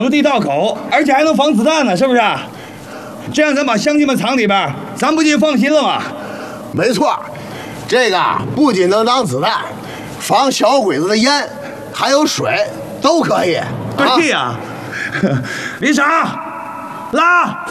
能地道口，而且还能防子弹呢，是不是？这样咱把乡亲们藏里边，咱不就放心了吗？ 没错，这个不仅能当子弹，防小鬼子的烟，还有水都可以。 对呀，李傻，拉！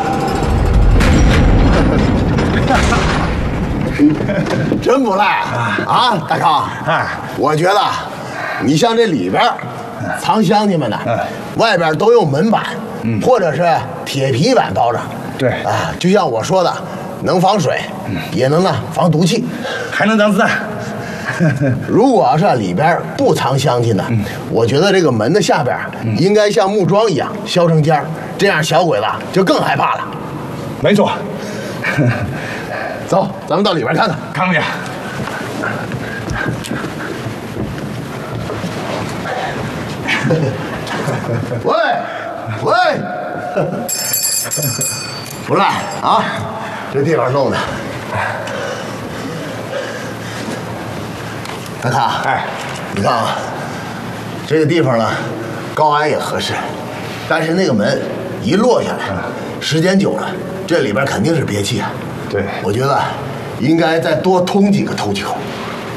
真不赖啊，大康！我觉得你像这里边藏乡亲们的，外边都用门板，或者是铁皮板包着。 对啊，就像我说的，能防水，也能防毒气， 还能当子弹。 如果要是里边不藏乡亲的，我觉得这个门的下边应该像木桩一样削成尖儿，这样小鬼子就更害怕了。 没错。 走，咱们到里边看看。 看看去。喂，不赖啊，这地方弄的。大康，你看啊，这个地方呢，高矮也合适，但是那个门一落下来，时间久了，这里边肯定是憋气啊。 对， 我觉得应该再多通几个透气口。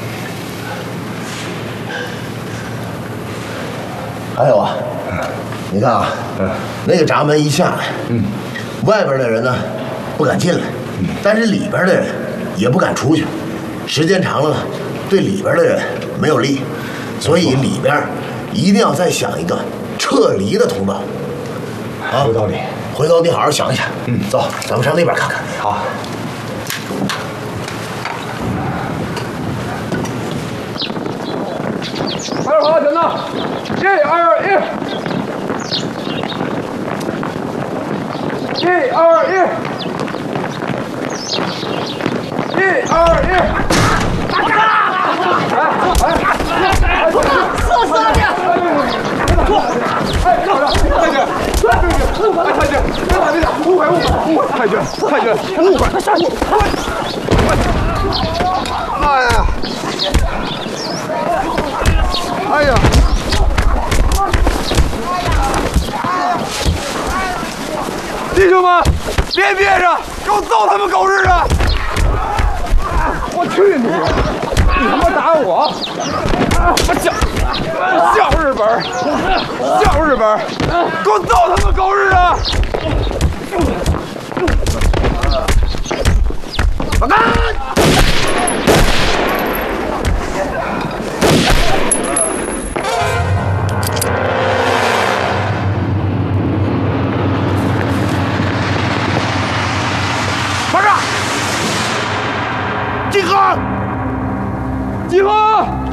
还有啊，你看啊，那个闸门一下来，外边的人呢不敢进来，但是里边的人也不敢出去，时间长了呢，对里边的人没有利，所以里边一定要再想一个撤离的通道。啊， 有道理。 回头你好好想一想。走，咱们上那边看看。 好。 开始好，等等，1、2、1，1、2、1，1、2、1。 射死了你！ 哎，漂亮！太君，太君，别打别打，误会，太君，误会，快上去！哎呀！哎呀！弟兄们，别憋着，给我揍他们狗日的！我去你！你他妈打我！我叫日本，给我揍他们狗日的！我干！ 马上！集合！ 集合！